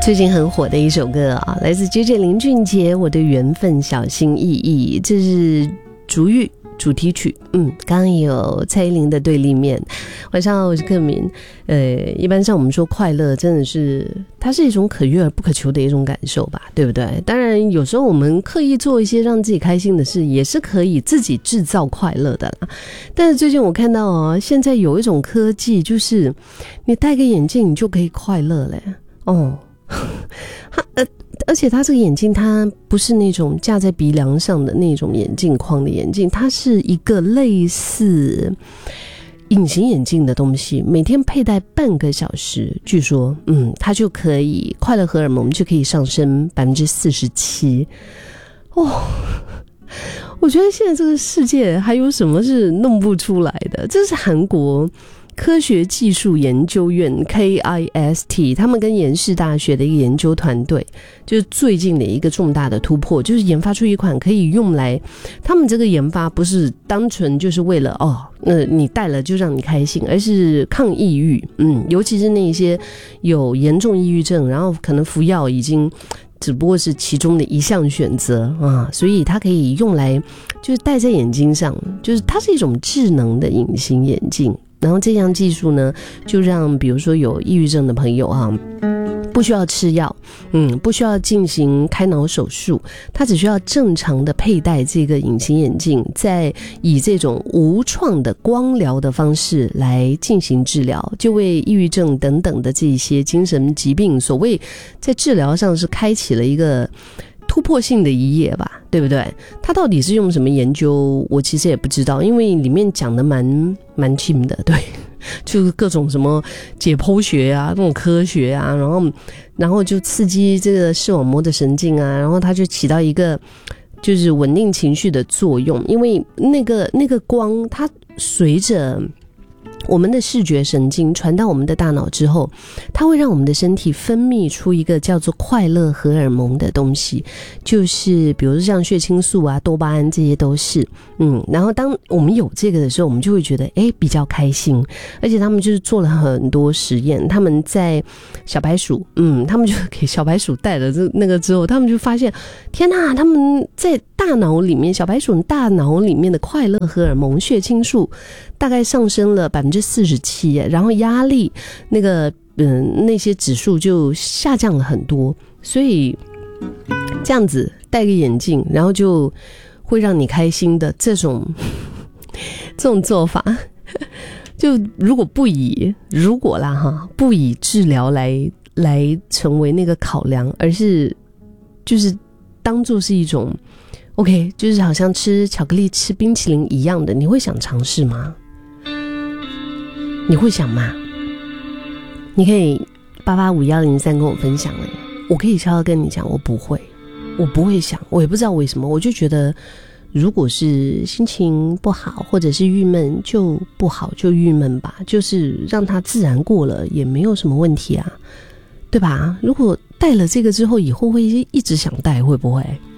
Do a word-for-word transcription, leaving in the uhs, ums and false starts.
最近很火的一首歌啊，来自 J J 林俊杰，我的缘分小心翼翼，这是竹玉主题曲。嗯，刚刚也有蔡依林的对立面。晚上好，我是克明。呃，一般上我们说快乐，真的是它是一种可遇而不可求的一种感受吧，对不对？当然，有时候我们刻意做一些让自己开心的事，也是可以自己制造快乐的啦。但是最近我看到哦，现在有一种科技，就是你戴个眼镜，你就可以快乐嘞。哦。它呃，而且它这个眼镜，它不是那种架在鼻梁上的那种眼镜框的眼镜，它是一个类似隐形眼镜的东西，每天佩戴半个小时，据说，嗯，它就可以快乐荷尔蒙就可以上升百分之四十七。哦，我觉得现在这个世界还有什么是弄不出来的？这是韩国科学技术研究院 K I S T 他们跟延世大学的一个研究团队，就是最近的一个重大的突破，就是研发出一款可以用来，他们这个研发不是单纯就是为了哦，呃，你戴了就让你开心，而是抗抑郁，嗯，尤其是那些有严重抑郁症，然后可能服药已经只不过是其中的一项选择啊，所以它可以用来就是戴在眼睛上，就是它是一种智能的隐形眼镜。然后这项技术呢，就让比如说有抑郁症的朋友啊，不需要吃药，嗯，不需要进行开脑手术，他只需要正常的佩戴这个隐形眼镜，再以这种无创的光疗的方式来进行治疗，就为抑郁症等等的这些精神疾病，所谓在治疗上是开启了一个突破性的一页吧，对不对？他到底是用什么研究，我其实也不知道，因为里面讲的蛮蛮轻的，对，就是各种什么解剖学啊，这种科学啊，然后然后就刺激这个视网膜的神经啊，然后它就起到一个就是稳定情绪的作用，因为那个那个光，它随着我们的视觉神经传到我们的大脑之后，它会让我们的身体分泌出一个叫做快乐荷尔蒙的东西，就是比如说像血清素啊、多巴胺，这些都是嗯，然后当我们有这个的时候，我们就会觉得诶比较开心。而且他们就是做了很多实验，他们在小白鼠嗯，他们就给小白鼠戴了这那个之后，他们就发现天哪，他们在大脑里面，小白鼠大脑里面的快乐荷尔蒙血清素大概上升了百分之四十七，然后压力那个嗯那些指数就下降了很多，所以这样子戴个眼镜，然后就会让你开心的这种这种做法，就如果不以如果啦哈，不以治疗来来成为那个考量，而是就是当作是一种 OK， 就是好像吃巧克力吃冰淇淋一样的，你会想尝试吗？你会想吗？你可以八八五一零三跟我分享了耶，我可以悄悄跟你讲，我不会，我不会想，我也不知道为什么，我就觉得如果是心情不好或者是郁闷，就不好就郁闷吧，就是让它自然过了也没有什么问题啊，对吧？如果戴了这个之后以后会一直想戴，会不会？